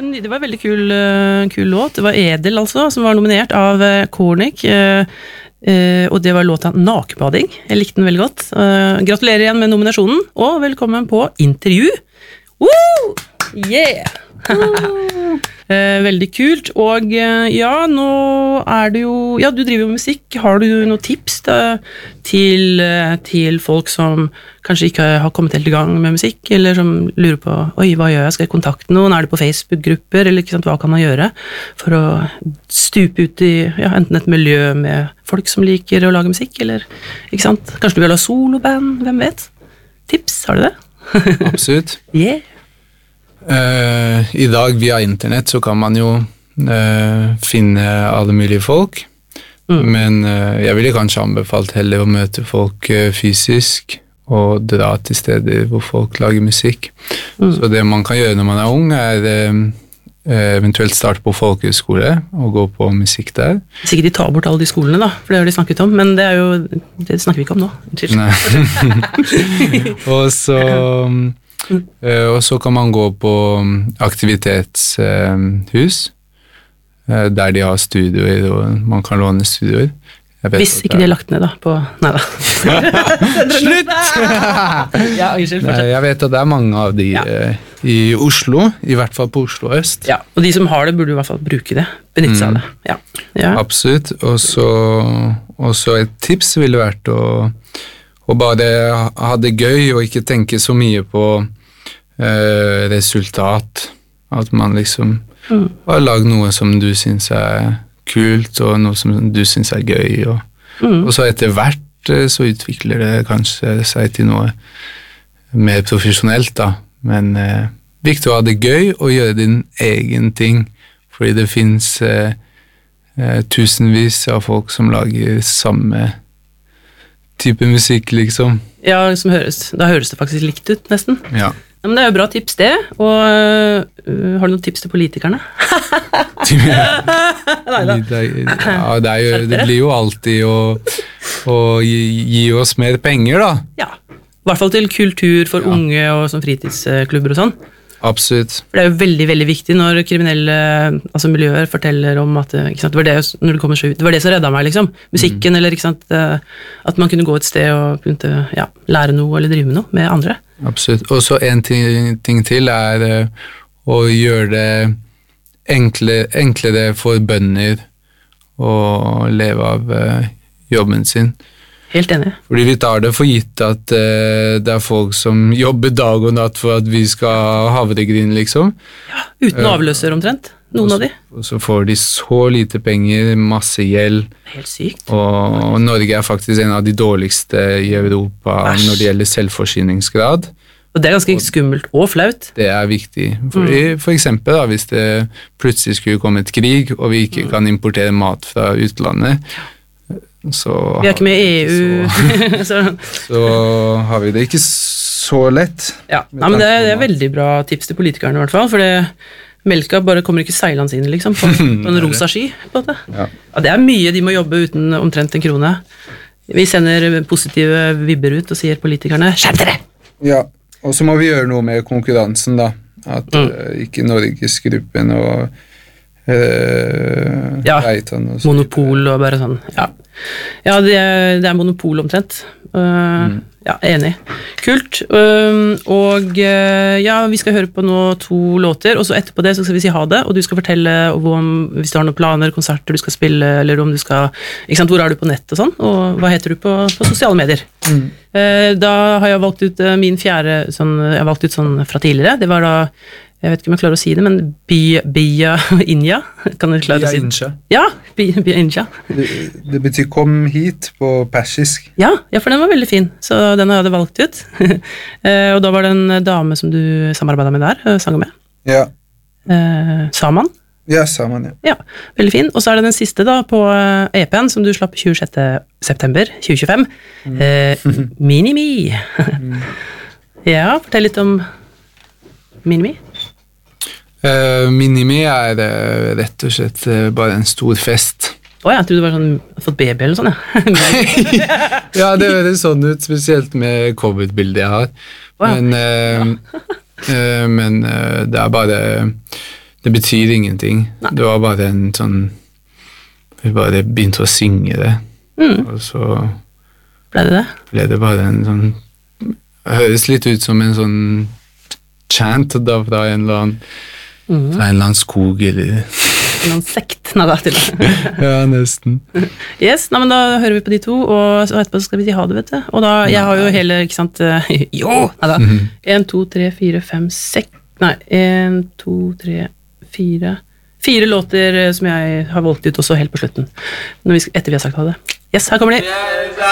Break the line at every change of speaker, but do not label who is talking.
det var en veldig kul låt. Det var Edel, altså, som var nominert av Kornik. Og det var låta Nakbading. Jeg likte den veldig godt. Gratulerer igjen med nominasjonen, og velkommen på intervju. Woo! Yeah! Veldig kult, og ja, nå det jo, ja, du driver jo med musikk. Har du noen tips til folk som kanskje ikke har kommet helt i gang med musikk, eller som lurer på, oi, hva gjør jeg, skal jeg kontakte noen, det på Facebook-grupper, eller ikke sant, hva kan man gjøre for å stupe ut i, ja, enten et miljø med folk som liker å lage musikk, eller, ikke sant, kanskje du vil ha soloband, hvem vet? Tips, har du det?
Absolutt.
Yeah.
I dag via internett så kan man jo finne alle mulige folk, men jeg ville kanskje anbefalt heller å møte folk fysisk og dra til steder hvor folk lager musikk. Så det man kan gjøre når man ung eventuelt starte på folkehøyskole og gå på musikk der.
Sikkert de tar bort alle de skolene da, for det har de snakket om, men det snakker vi ikke om nå.
Nei. Og så kan man gå på aktivitetshus, der de har studioer, og man kan låne studioer.
Hvis ikke de har lagt ned da, på... Neida.
Slutt!
Ja,
jeg vet at det mange av de i Oslo, i hvert fall på Oslo Øst.
Ja, og de som har det burde i hvert fall bruke det, benytte seg av det. Ja. Ja.
Absolutt, og så et tips ville vært å bare ha det gøy og ikke tenke så mye på resultat, at man liksom bare lager noe som du synes kult, og noe som du synes gøy, og så etter hvert så utvikler det kanskje seg til noe mer profesjonelt da, men viktig å ha det gøy og gjøre din egen ting, fordi det finnes tusenvis av folk som lager samme type musikk, liksom.
Ja, da høres det faktisk likt ut, nesten.
Ja.
Ja, men det jo bra tips det, og har du noen tips til politikerne?
Neida. Ja, det blir jo alltid å gi oss mer penger, da.
Ja, i hvert fall til kultur for unge og som fritidsklubber og sånn.
Absolutt.
For det jo veldig, veldig viktig når kriminelle miljøer forteller om at ikke sant, det når det kommer så ut, det var det som reddet meg, liksom. Musikken, eller ikke sant, at man kunne gå et sted og kunne lære noe eller drive med noe med andre.
Absolutt. Og så en ting til å gjøre det enklere for bønder å leve av jobben sin.
Helt enig.
Fordi vi tar det for gitt at det folk som jobber dag og natt for at vi skal ha havregryn, liksom.
Ja, uten avløser omtrent, noen av de.
Og så får de så lite penger, masse gjeld.
Helt sykt.
Og Norge faktisk en av de dårligste i Europa når det gjelder selvforsyningsgrad.
Og det ganske skummelt og flaut.
Det viktig. Fordi, for eksempel, da, hvis det plutselig skulle komme et krig, og vi ikke kan importere mat fra utlandet, så
vi ikke med i EU.
så har vi det ikke så lett.
Ja, men det veldig bra tips til politikerne i hvert fall, for melka bare kommer ikke seilende inn liksom, på en rosa sky. På det. Ja, det mye de må jobbe uten omtrent en krone. Vi sender positive vibber ut og sier politikerne, skjerp dere!
Ja, og så må vi gjøre noe med konkurransen da, at ikke Norgesgruppen og Reitan og
monopol og bare sånn, ja, det monopol omtrent. Ja, enig. Kult. Og ja, vi skal høre på nå 2 låter, og så etterpå det så skal vi si ha det, og du skal fortelle hvis du har noen planer, konserter du skal spille, eller om du skal, ikke sant, hvor du på nett og sånn, og hva heter du på sosiale medier. Da har jeg valgt ut min fjerde, jeg har valgt ut sånn fra tidligere, det var da, jeg vet ikke om jeg klarer å si det, men Bia Inja, kan du klare å si det? Ja, Bia Inja.
Det betyr kom hit på persisk.
Ja, for den var veldig fin, så den har jeg valgt ut. Og da var det en dame som du samarbeidet med der, sang med.
Ja.
Saman.
Ja, Saman,
ja. Ja, veldig fin. Og så det den siste da på EP-en, som du slapp 26. september 2025. Minimi. Ja, fortell litt om Minimi.
Minimi rett og slett bare en stor fest.
Jeg trodde det var sånn, fått baby eller sånn, ja.
Ja, det høres sånn ut, spesielt med COVID-bildet jeg har. Men det bare Det betyr ingenting.
Nei.
Det var bare en sånn vi bare begynte å synge det, og så
Ble det?
bare en sånn høres litt ut som en sånn chant da, fra en eller annen skog eller
En sekt? Nei, da, til det.
ja, nesten.
Yes, nei, men da hører vi på de to, og så etterpå skal vi si ha det, vet du. Og da, jeg har jo hele, ikke sant, jo, nei da, 1, 2, 3, 4, 5, 6, nei, 1, 2, 3, 4 låter som jeg har valgt ut også helt på slutten, etter vi har sagt ha det. Yes, her kommer de.